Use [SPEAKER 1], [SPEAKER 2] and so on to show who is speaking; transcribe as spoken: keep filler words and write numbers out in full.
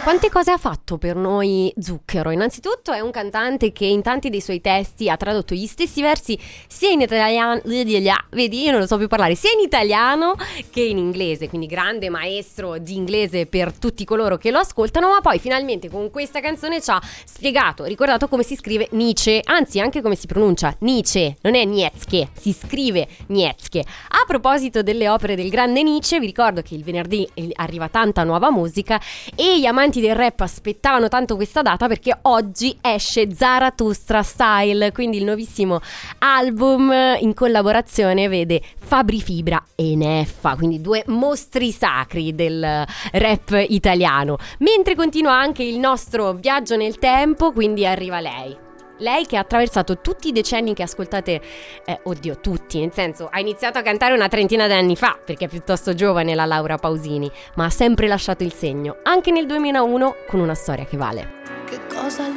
[SPEAKER 1] Quante cose ha fatto per noi Zucchero? Innanzitutto è un cantante che in tanti dei suoi testi ha tradotto gli stessi versi sia in italiano, vedi io non lo so più parlare, sia in italiano che in inglese, quindi grande maestro di inglese per tutti coloro che lo ascoltano, ma poi finalmente con questa canzone ci ha spiegato, ricordato come si scrive Nietzsche, anzi anche come si pronuncia Nietzsche, non è Nietzsche, si scrive Nietzsche. A proposito delle opere del grande Nietzsche, vi ricordo che il venerdì arriva tanta nuova musica e gli amanti del rap aspettavano tanto questa data perché oggi esce Zarathustra Style, quindi il nuovissimo album in collaborazione vede Fabri Fibra e Neffa, quindi due mostri sacri del rap italiano. Mentre continua anche il nostro viaggio nel tempo, quindi arriva lei. Lei che ha attraversato tutti i decenni che ascoltate, eh, oddio tutti, nel senso ha iniziato a cantare una trentina di anni fa perché è piuttosto giovane la Laura Pausini, ma ha sempre lasciato il segno, anche nel duemilauno con una storia che vale.
[SPEAKER 2] Che cosa